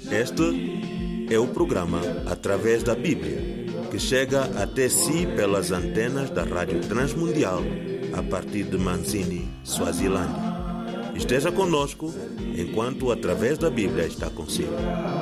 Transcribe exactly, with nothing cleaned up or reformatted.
Este é o programa Através da Bíblia, que chega até si pelas antenas da Rádio Transmundial, a partir de Manzini, Swazilândia. Esteja conosco enquanto Através da Bíblia está consigo.